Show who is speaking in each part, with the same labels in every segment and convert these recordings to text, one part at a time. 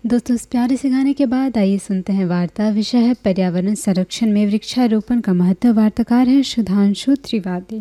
Speaker 1: दोस्तों, इस प्यारे से गाने के बाद आइए सुनते हैं वार्ता। विषय है पर्यावरण संरक्षण में वृक्षारोपण का महत्व। वार्ताकार है सुधांशु त्रिवेदी।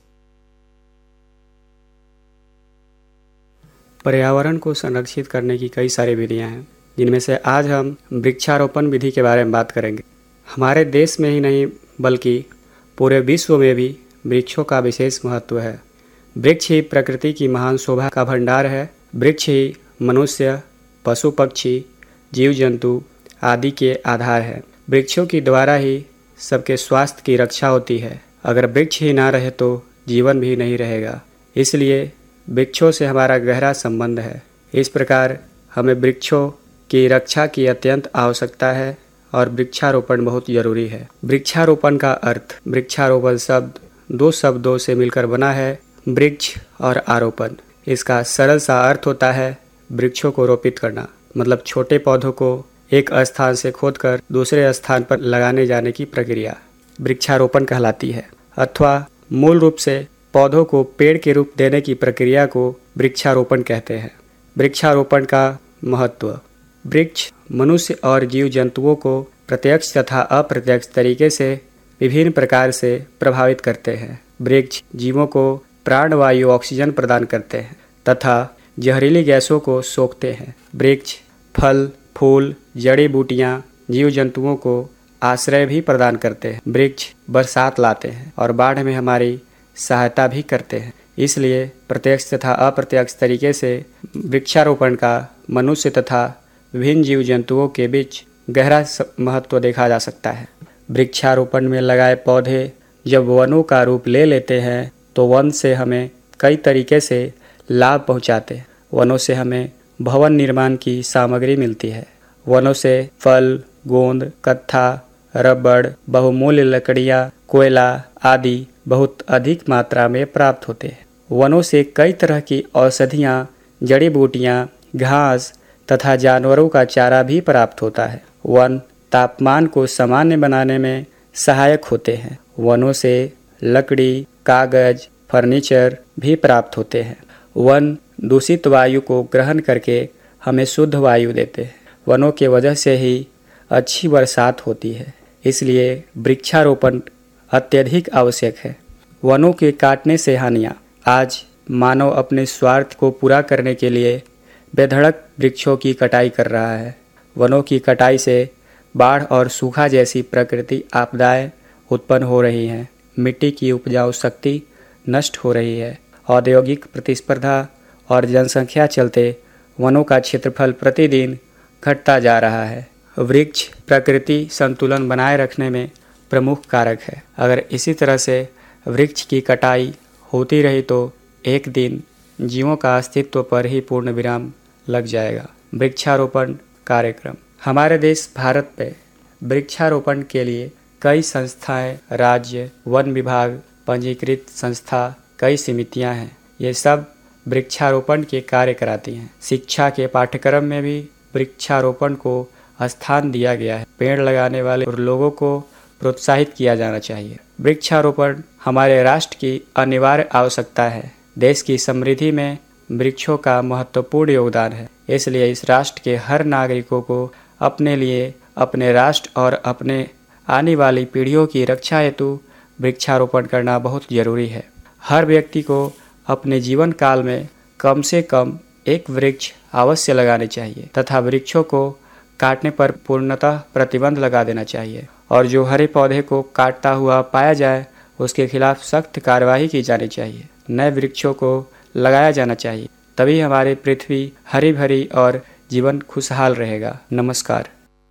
Speaker 2: पर्यावरण को संरक्षित करने की कई सारी विधियां हैं, जिनमें से आज हम वृक्षारोपण विधि के बारे में बात करेंगे। हमारे देश में ही नहीं बल्कि पूरे विश्व में भी वृक्षों का विशेष महत्व है। वृक्ष ही प्रकृति की महान शोभा का भंडार है। वृक्ष ही मनुष्य, पशु पक्षी, जीव जंतु आदि के आधार है। वृक्षों के द्वारा ही सबके स्वास्थ्य की रक्षा होती है। अगर वृक्ष ही ना रहे तो जीवन भी नहीं रहेगा। इसलिए वृक्षों से हमारा गहरा संबंध है। इस प्रकार हमें वृक्षों की रक्षा की अत्यंत आवश्यकता है और वृक्षारोपण बहुत जरूरी है। वृक्षारोपण का अर्थ, वृक्षारोपण शब्द दो शब्दों से मिलकर बना है, वृक्ष और आरोपण। इसका सरल सा अर्थ होता है वृक्षों को रोपित करना, मतलब छोटे पौधों को एक स्थान से खोदकर दूसरे स्थान पर लगाने जाने की प्रक्रिया वृक्षारोपण कहलाती है। अथवा मूल रूप से पौधों को पेड़ के रूप देने की प्रक्रिया को वृक्षारोपण कहते हैं। वृक्षारोपण का महत्व। वृक्ष मनुष्य और जीव जंतुओं को प्रत्यक्ष तथा अप्रत्यक्ष तरीके से विभिन्न प्रकार से प्रभावित करते हैं। वृक्ष जीवों को प्राणवायु ऑक्सीजन प्रदान करते हैं तथा जहरीली गैसों को सोखते हैं। वृक्ष फल, फूल, जड़ी बूटियां जीव जंतुओं को आश्रय भी प्रदान करते हैं। वृक्ष बरसात लाते हैं और बाढ़ में हमारी सहायता भी करते हैं। इसलिए प्रत्यक्ष तथा अप्रत्यक्ष तरीके से वृक्षारोपण का मनुष्य तथा विभिन्न जीव जंतुओं के बीच गहरा महत्व देखा जा सकता है। वृक्षारोपण में लगाए पौधे जब वनों का रूप ले लेते हैं तो वन से हमें कई तरीके से लाभ पहुंचाते हैं। वनों से हमें भवन निर्माण की सामग्री मिलती है। वनों से फल, गोंद, कत्था, रबड़, बहुमूल्य लकड़ियाँ, कोयला आदि बहुत अधिक मात्रा में प्राप्त होते हैं। वनों से कई तरह की औषधियाँ, जड़ी बूटियाँ, घास तथा जानवरों का चारा भी प्राप्त होता है। वन तापमान को सामान्य बनाने में सहायक होते हैं। वनों से लकड़ी, कागज, फर्नीचर भी प्राप्त होते हैं। वन दूषित वायु को ग्रहण करके हमें शुद्ध वायु देते हैं। वनों के वजह से ही अच्छी बरसात होती है। इसलिए वृक्षारोपण अत्यधिक आवश्यक है। वनों के काटने से हानियाँ। आज मानव अपने स्वार्थ को पूरा करने के लिए बेधड़क वृक्षों की कटाई कर रहा है। वनों की कटाई से बाढ़ और सूखा जैसी प्रकृति आपदाएं उत्पन्न हो रही हैं। मिट्टी की उपजाऊ शक्ति नष्ट हो रही है। औद्योगिक प्रतिस्पर्धा और जनसंख्या चलते वनों का क्षेत्रफल प्रतिदिन घटता जा रहा है। वृक्ष प्रकृति संतुलन बनाए रखने में प्रमुख कारक है। अगर इसी तरह से वृक्ष की कटाई होती रही तो एक दिन जीवों का अस्तित्व पर ही पूर्ण विराम लग जाएगा। वृक्षारोपण कार्यक्रम। हमारे देश भारत में वृक्षारोपण के लिए कई संस्थाएं, राज्य, वन विभाग, पंजीकृत संस्था, कई समितियां हैं। ये सब वृक्षारोपण के कार्य कराती हैं। शिक्षा के पाठ्यक्रम में भी वृक्षारोपण को स्थान दिया गया है। पेड़ लगाने वाले लोगों को प्रोत्साहित किया जाना चाहिए। वृक्षारोपण हमारे राष्ट्र की अनिवार्य आवश्यकता है। देश की समृद्धि में वृक्षों का महत्वपूर्ण योगदान है। इसलिए इस राष्ट्र के हर नागरिकों को अपने लिए, अपने राष्ट्र और अपने आने वाली पीढ़ियों की रक्षा हेतु वृक्षारोपण करना बहुत जरूरी है। हर व्यक्ति को अपने जीवन काल में कम से कम एक वृक्ष अवश्य लगाने चाहिए तथा वृक्षों को काटने पर पूर्णतः प्रतिबंध लगा देना चाहिए और जो हरे पौधे को काटता हुआ पाया जाए उसके खिलाफ सख्त कार्रवाई की जानी चाहिए। नए वृक्षों को लगाया जाना चाहिए, तभी हमारी पृथ्वी हरी भरी और जीवन खुशहाल रहेगा। नमस्कार।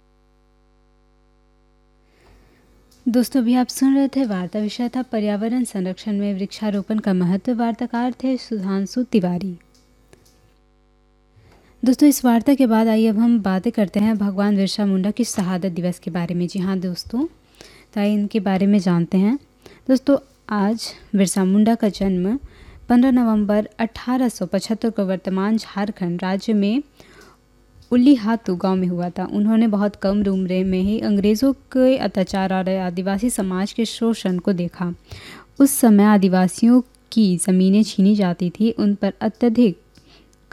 Speaker 1: दोस्तों, अभी आप सुन रहे थे वार्ता। विषय था पर्यावरण संरक्षण में वृक्षारोपण का महत्व। वार्ताकार थे सुधांशु तिवारी। दोस्तों, इस वार्ता के बाद आइए अब हम बातें करते हैं भगवान बिरसा मुंडा की शहादत दिवस के बारे में। जी हाँ दोस्तों, तो आइए इनके बारे में जानते हैं। दोस्तों, आज बिरसा मुंडा का जन्म 15 नवंबर 1875 को वर्तमान झारखंड राज्य में उल्लीहातू गांव में हुआ था। उन्होंने बहुत कम उम्र में ही अंग्रेज़ों के अत्याचार और आदिवासी समाज के शोषण को देखा। उस समय आदिवासियों की ज़मीनें छीनी जाती थी, उन पर अत्यधिक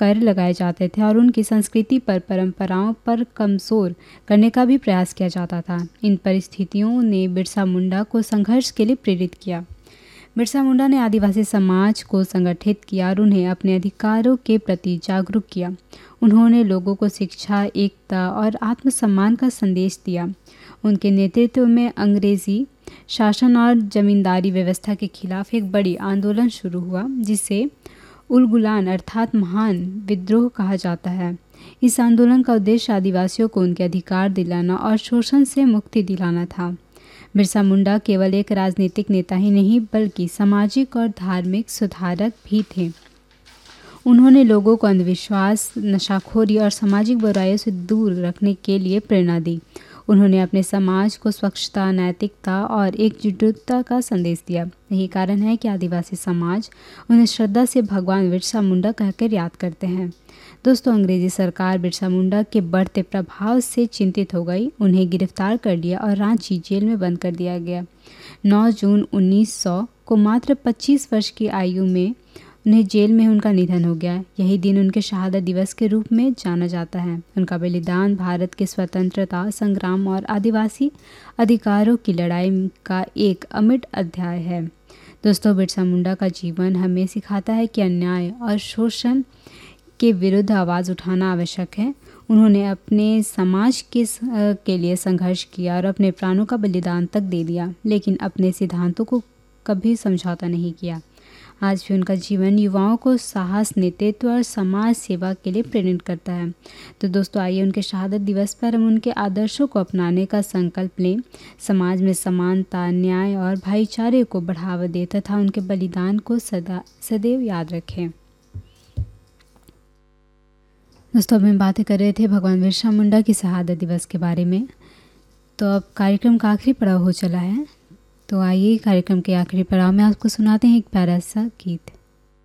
Speaker 1: कर लगाए जाते थे और उनकी संस्कृति पर, परंपराओं पर कमज़ोर करने का भी प्रयास किया जाता था। इन परिस्थितियों ने बिरसा मुंडा को संघर्ष के लिए प्रेरित किया। बिरसा मुंडा ने आदिवासी समाज को संगठित किया और उन्हें अपने अधिकारों के प्रति जागरूक किया। उन्होंने लोगों को शिक्षा, एकता और आत्मसम्मान का संदेश दिया। उनके नेतृत्व में अंग्रेजी शासन और जमींदारी व्यवस्था के खिलाफ एक बड़ी आंदोलन शुरू हुआ, जिसे उलगुलान अर्थात महान विद्रोह कहा जाता है। इस आंदोलन का उद्देश्य आदिवासियों को उनके अधिकार दिलाना और शोषण से मुक्ति दिलाना था। बिरसा मुंडा केवल एक राजनीतिक नेता ही नहीं बल्कि सामाजिक और धार्मिक सुधारक भी थे। उन्होंने लोगों को अंधविश्वास, नशाखोरी और सामाजिक बुराइयों से दूर रखने के लिए प्रेरणा दी। उन्होंने अपने समाज को स्वच्छता, नैतिकता और एकजुटता का संदेश दिया। यही कारण है कि आदिवासी समाज उन्हें श्रद्धा से भगवान बिरसा मुंडा कहकर याद करते हैं। दोस्तों, अंग्रेजी सरकार बिरसा मुंडा के बढ़ते प्रभाव से चिंतित हो गई। उन्हें गिरफ्तार कर लिया और रांची जेल में बंद कर दिया गया। 9 जून 1900 को मात्र 25 वर्ष की आयु में उन्हें जेल में उनका निधन हो गया। यही दिन उनके शहादत दिवस के रूप में जाना जाता है। उनका बलिदान भारत के स्वतंत्रता संग्राम और आदिवासी अधिकारों की लड़ाई का एक अमिट अध्याय है। दोस्तों, बिरसा मुंडा का जीवन हमें सिखाता है कि अन्याय और शोषण के विरुद्ध आवाज़ उठाना आवश्यक है। उन्होंने अपने समाज के लिए संघर्ष किया और अपने प्राणों का बलिदान तक दे दिया, लेकिन अपने सिद्धांतों को कभी समझौता नहीं किया। आज भी उनका जीवन युवाओं को साहस, नेतृत्व और समाज सेवा के लिए प्रेरित करता है। तो दोस्तों, आइए उनके शहादत दिवस पर हम उनके आदर्शों को अपनाने का संकल्प लें। समाज में समानता, न्याय और भाईचारे को बढ़ावा दें तथा उनके बलिदान को सदैव याद रखें। दोस्तों, अब हम बातें कर रहे थे भगवान बिरसा मुंडा की शहादत दिवस के बारे में। तो अब कार्यक्रम का आखिरी पड़ाव हो चला है। तो आइए कार्यक्रम के आखिरी पड़ाव में आपको सुनाते हैं एक प्यारा सा गीत।